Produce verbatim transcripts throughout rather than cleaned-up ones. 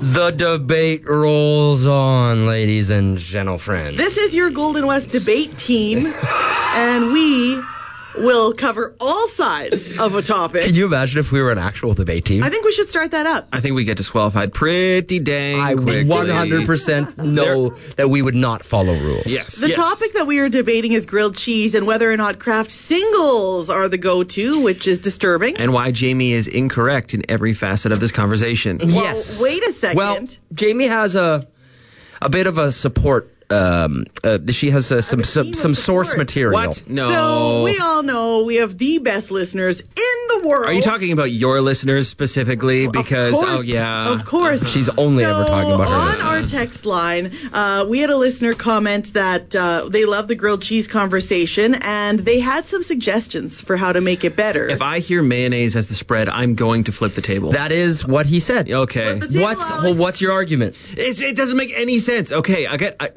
The debate rolls on, ladies and gentlemen. This is your Golden West debate team, and we will cover all sides of a topic. Can you imagine if we were an actual debate team? I think we should start that up. I think we get disqualified pretty dang I quickly. one hundred percent know that we would not follow rules. Yes. The yes. topic that we are debating is grilled cheese and whether or not craft singles are the go-to, which is disturbing. And why Jamie is incorrect in every facet of this conversation. Well, Yes. wait a second. Well, Jamie has a a bit of a support. Um, uh, she has uh, some a some, team of some source support. material. What? No. So we all know we have the best listeners in the world. Are you talking about your listeners specifically? Because, Of course, oh, yeah. Of course. She's only so ever talking about her on listeners. our text line, uh, we had a listener comment that uh, they love the grilled cheese conversation, and they had some suggestions for how to make it better. If I hear mayonnaise as the spread, I'm going to flip the table. That is what he said. Okay. Flip the table, What's Alex. well, what's your argument? It's, it doesn't make any sense. Okay, I get... I,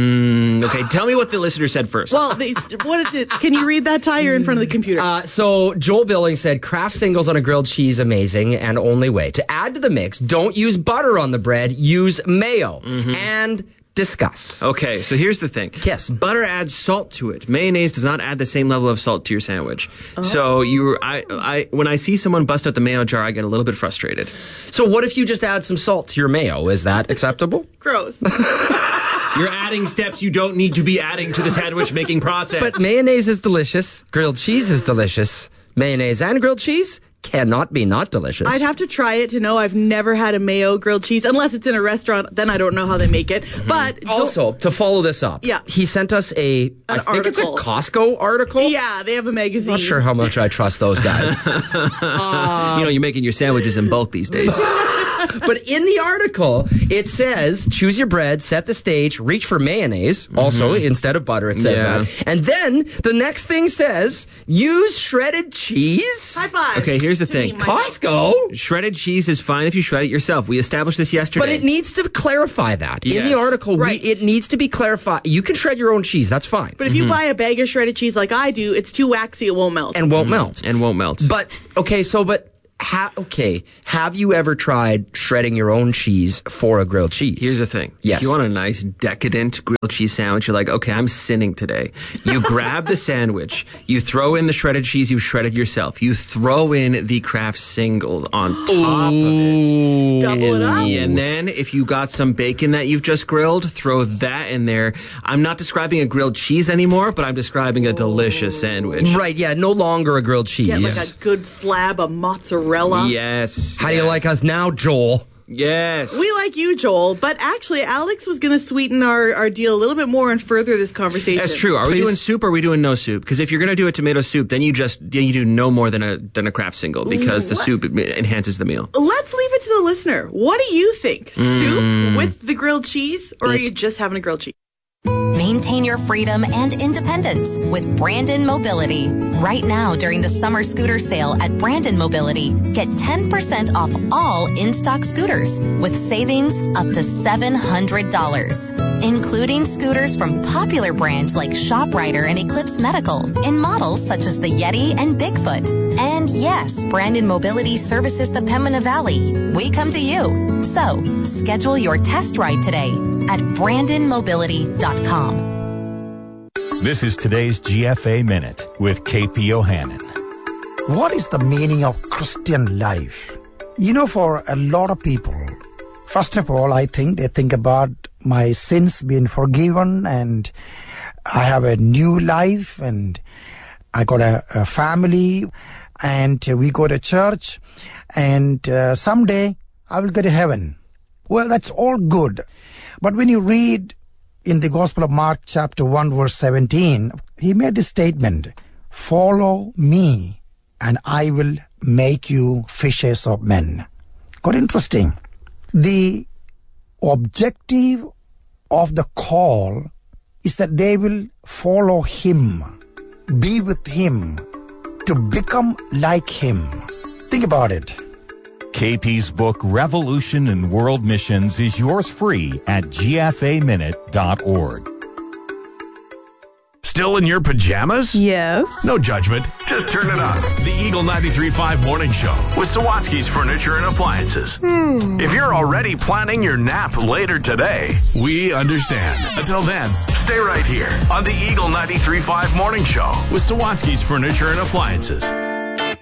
mm, okay, tell me what the listener said first. Well, they, what is it? Can you read that, Ty? You're in front of the computer. Uh, so Joel Billing said, Kraft singles on a grilled cheese, amazing, and only way. To add to the mix, don't use butter on the bread, use mayo. And discuss. Okay, so here's the thing. Yes. Butter adds salt to it. Mayonnaise does not add the same level of salt to your sandwich. So you, I, I, when I see someone bust out the mayo jar, I get a little bit frustrated. So what if you just add some salt to your mayo? Is that acceptable? Gross. You're adding steps you don't need to be adding to the sandwich making process. But mayonnaise is delicious. Grilled cheese is delicious. Mayonnaise and grilled cheese cannot be not delicious. I'd have to try it to know. I've never had a mayo grilled cheese, unless it's in a restaurant. Then I don't know how they make it. But Also, to follow this up, Yeah. he sent us a, I think it's a article. Costco article. yeah, they have a magazine. Not sure how much I trust those guys. you know, you're making your sandwiches in bulk these days. But in the article, it says, choose your bread, set the stage, reach for mayonnaise. Also, instead of butter, it says Yeah. that. And then the next thing says, use shredded cheese. High five. Okay, here's the to thing. me, my- Costco? Shredded cheese is fine if you shred it yourself. We established this yesterday. But it needs to clarify that. In the Yes. article, Right. we, it needs to be clarified. You can shred your own cheese. That's fine. But if you buy a bag of shredded cheese like I do, it's too waxy, it won't melt. And won't melt. and won't melt. But, okay, so, but, ha- okay, have you ever tried shredding your own cheese for a grilled cheese? Here's the thing. Yes. If you want a nice, decadent grilled cheese sandwich, you're like, okay, I'm sinning today. You grab the sandwich, you throw in the shredded cheese you've shredded yourself, you throw in the Kraft singles on top of it. Double it up. And then if you got some bacon that you've just grilled, throw that in there. I'm not describing a grilled cheese anymore, but I'm describing a delicious sandwich. Right, yeah, no longer a grilled cheese. Get like a good slab of mozzarella. Yes. How do you yes. like us now, Joel? Yes. We like you, Joel, but actually, Alex was going to sweeten our, our deal a little bit more and further this conversation. That's true. Are Please. we doing soup or are we doing no soup? Because if you're going to do a tomato soup, then you just then you do no more than a than a Kraft single because the What? soup enhances the meal. Let's leave it to the listener. What do you think? Mm. Soup with the grilled cheese, or are you just having a grilled cheese? Maintain your freedom and independence with Brandon Mobility. Right now, during the summer scooter sale at Brandon Mobility, get ten percent off all in-stock scooters with savings up to seven hundred dollars, including scooters from popular brands like ShopRider and Eclipse Medical in models such as the Yeti and Bigfoot. And yes, Brandon Mobility services the Pembina Valley. We come to you. So, schedule your test ride today at brandon mobility dot com. This is today's G F A Minute with K P Ohanan. What is the meaning of Christian life? You know, for a lot of people, first of all, I think they think about my sins being forgiven and I have a new life and I got a, a family and we go to church and uh, someday I will go to heaven. Well, that's all good. But when you read in the Gospel of Mark chapter one verse seventeen, he made this statement, follow me and I will make you fishers of men. Quite interesting. The objective of the call is that they will follow him, be with him, to become like him. Think about it. K P's book, Revolution in World Missions, is yours free at g f a minute dot org. Still in your pajamas? Yes. No judgment. Just turn it on. The Eagle ninety-three point five Morning Show with Sawatsky's Furniture and Appliances. Hmm. If you're already planning your nap later today, we understand. Until then, stay right here on the Eagle ninety-three point five Morning Show with Sawatsky's Furniture and Appliances.